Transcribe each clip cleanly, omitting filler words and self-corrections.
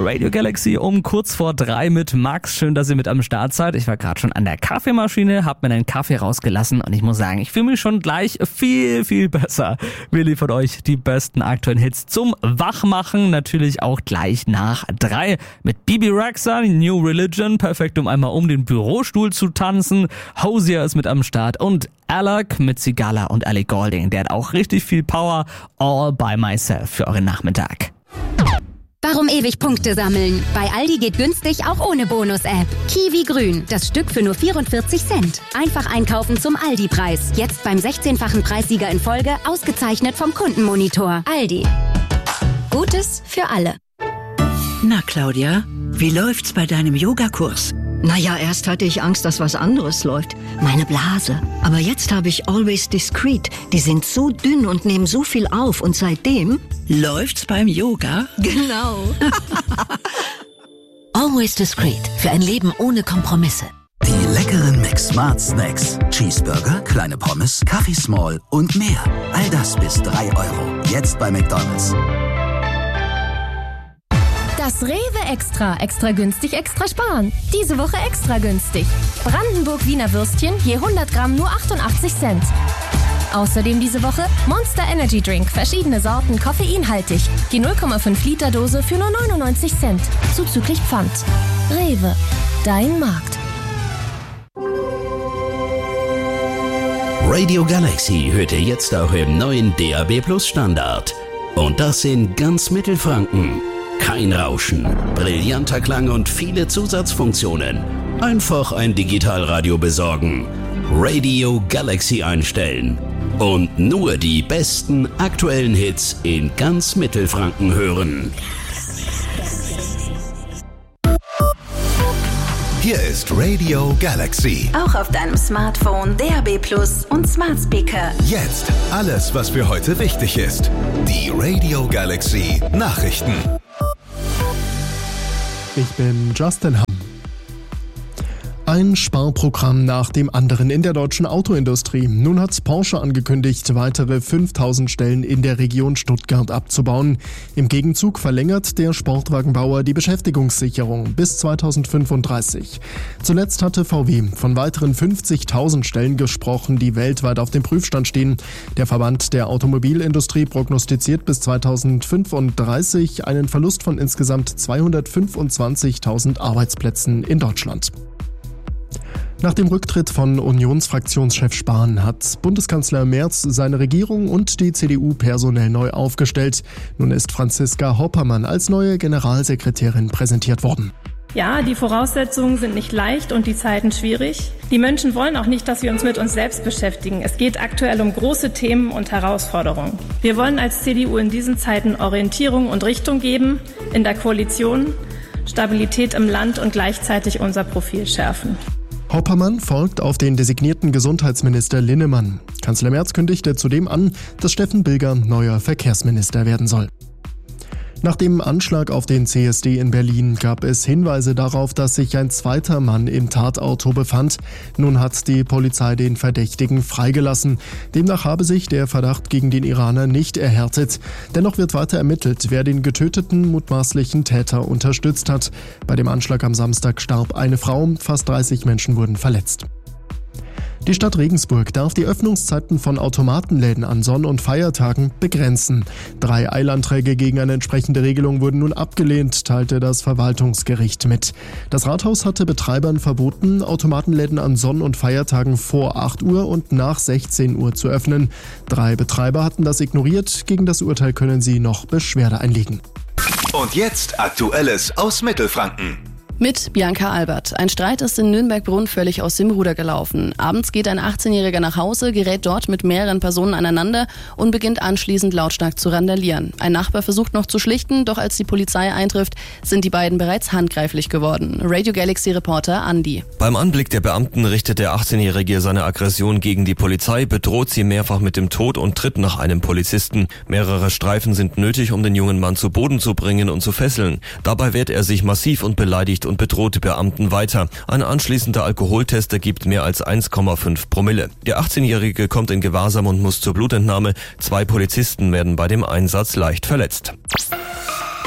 Radio Galaxy um kurz vor 3 mit Max. Schön, dass ihr mit am Start seid. Ich war gerade schon an der Kaffeemaschine, hab mir einen Kaffee rausgelassen und ich muss sagen, ich fühle mich schon gleich viel, viel besser. Wir liefern euch die besten aktuellen Hits zum Wachmachen, natürlich auch gleich nach 3 mit Bibi Rexha, New Religion, perfekt um einmal um den Bürostuhl zu tanzen. Hosier ist mit am Start und Alok mit Sigala und Ellie Goulding. Der hat auch richtig viel Power. All by myself für euren Nachmittag. Warum ewig Punkte sammeln? Bei Aldi geht günstig auch ohne Bonus-App. Kiwi Grün, das Stück für nur 44 Cent. Einfach einkaufen zum Aldi-Preis. Jetzt beim 16-fachen Preissieger in Folge, ausgezeichnet vom Kundenmonitor. Aldi. Gutes für alle. Na Claudia, wie läuft's bei deinem Yogakurs? Naja, erst hatte ich Angst, dass was anderes läuft. Meine Blase. Aber jetzt habe ich Always Discreet. Die sind so dünn und nehmen so viel auf. Und seitdem... Läuft's beim Yoga? Genau. Always Discreet. Für ein Leben ohne Kompromisse. Die leckeren McSmart Snacks. Cheeseburger, kleine Pommes, Kaffee Small und mehr. All das bis 3 €. Jetzt bei McDonald's. Das Rewe Extra. Extra günstig, extra sparen. Diese Woche extra günstig. Brandenburg Wiener Würstchen, je 100 Gramm nur 88 Cent. Außerdem diese Woche Monster Energy Drink, verschiedene Sorten, koffeinhaltig. Die 0,5 Liter Dose für nur 99 Cent. Zuzüglich Pfand. Rewe. Dein Markt. Radio Galaxy hört ihr jetzt auch im neuen DAB+ Standard. Und das in ganz Mittelfranken. Kein Rauschen, brillanter Klang und viele Zusatzfunktionen. Einfach ein Digitalradio besorgen, Radio Galaxy einstellen und nur die besten aktuellen Hits in ganz Mittelfranken hören. Hier ist Radio Galaxy. Auch auf deinem Smartphone, DAB+ und Smart Speaker. Jetzt alles, was für heute wichtig ist. Die Radio Galaxy Nachrichten. Ich bin Justin Hamm. Ein Sparprogramm nach dem anderen in der deutschen Autoindustrie. Nun hat Porsche angekündigt, weitere 5000 Stellen in der Region Stuttgart abzubauen. Im Gegenzug verlängert der Sportwagenbauer die Beschäftigungssicherung bis 2035. Zuletzt hatte VW von weiteren 50.000 Stellen gesprochen, die weltweit auf dem Prüfstand stehen. Der Verband der Automobilindustrie prognostiziert bis 2035 einen Verlust von insgesamt 225.000 Arbeitsplätzen in Deutschland. Nach dem Rücktritt von Unionsfraktionschef Spahn hat Bundeskanzler Merz seine Regierung und die CDU personell neu aufgestellt. Nun ist Franziska Hoppermann als neue Generalsekretärin präsentiert worden. Ja, die Voraussetzungen sind nicht leicht und die Zeiten schwierig. Die Menschen wollen auch nicht, dass wir uns mit uns selbst beschäftigen. Es geht aktuell um große Themen und Herausforderungen. Wir wollen als CDU in diesen Zeiten Orientierung und Richtung geben, in der Koalition, Stabilität im Land und gleichzeitig unser Profil schärfen. Hoppermann folgt auf den designierten Gesundheitsminister Linnemann. Kanzler Merz kündigte zudem an, dass Steffen Bilger neuer Verkehrsminister werden soll. Nach dem Anschlag auf den CSD in Berlin gab es Hinweise darauf, dass sich ein zweiter Mann im Tatauto befand. Nun hat die Polizei den Verdächtigen freigelassen. Demnach habe sich der Verdacht gegen den Iraner nicht erhärtet. Dennoch wird weiter ermittelt, wer den getöteten mutmaßlichen Täter unterstützt hat. Bei dem Anschlag am Samstag starb eine Frau, fast 30 Menschen wurden verletzt. Die Stadt Regensburg darf die Öffnungszeiten von Automatenläden an Sonn- und Feiertagen begrenzen. 3 Eilanträge gegen eine entsprechende Regelung wurden nun abgelehnt, teilte das Verwaltungsgericht mit. Das Rathaus hatte Betreibern verboten, Automatenläden an Sonn- und Feiertagen vor 8 Uhr und nach 16 Uhr zu öffnen. 3 Betreiber hatten das ignoriert. Gegen das Urteil können sie noch Beschwerde einlegen. Und jetzt Aktuelles aus Mittelfranken. Mit Bianca Albert. Ein Streit ist in Nürnberg-Brunn völlig aus dem Ruder gelaufen. Abends geht ein 18-Jähriger nach Hause, gerät dort mit mehreren Personen aneinander und beginnt anschließend lautstark zu randalieren. Ein Nachbar versucht noch zu schlichten, doch als die Polizei eintrifft, sind die beiden bereits handgreiflich geworden. Radio Galaxy-Reporter Andi. Beim Anblick der Beamten richtet der 18-Jährige seine Aggression gegen die Polizei, bedroht sie mehrfach mit dem Tod und tritt nach einem Polizisten. Mehrere Streifen sind nötig, um den jungen Mann zu Boden zu bringen und zu fesseln. Dabei wehrt er sich massiv und beleidigt und bedroht die Beamten weiter. Ein anschließender Alkoholtest ergibt mehr als 1,5 Promille. Der 18-Jährige kommt in Gewahrsam und muss zur Blutentnahme. 2 Polizisten werden bei dem Einsatz leicht verletzt.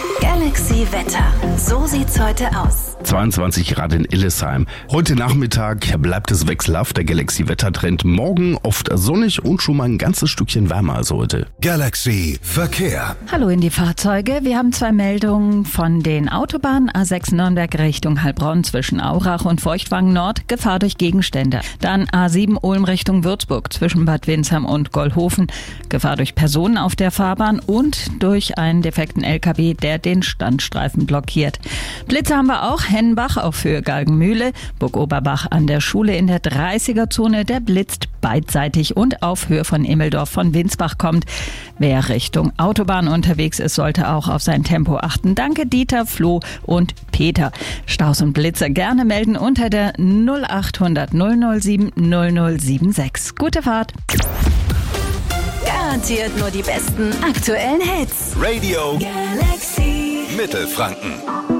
Galaxy Wetter. So sieht's heute aus. 22 Grad in Illesheim. Heute Nachmittag bleibt es wechselhaft, der Galaxy-Wettertrend. Morgen oft sonnig und schon mal ein ganzes Stückchen wärmer als heute. Galaxy Verkehr. Hallo in die Fahrzeuge. Wir haben 2 Meldungen von den Autobahnen. A6 Nürnberg Richtung Heilbronn zwischen Aurach und Feuchtwangen Nord. Gefahr durch Gegenstände. Dann A7 Ulm Richtung Würzburg zwischen Bad Windsheim und Gollhofen. Gefahr durch Personen auf der Fahrbahn und durch einen defekten LKW, der den Standstreifen blockiert. Blitze haben wir auch. Hennenbach auf Höhe Galgenmühle, Burg-Oberbach an der Schule in der 30er-Zone, der blitzt beidseitig und auf Höhe von Immeldorf von Winsbach kommt. Wer Richtung Autobahn unterwegs ist, sollte auch auf sein Tempo achten. Danke Dieter, Flo und Peter. Staus und Blitze gerne melden unter der 0800 007 0076. Gute Fahrt. Garantiert nur die besten aktuellen Hits. Radio Galaxy Mittelfranken.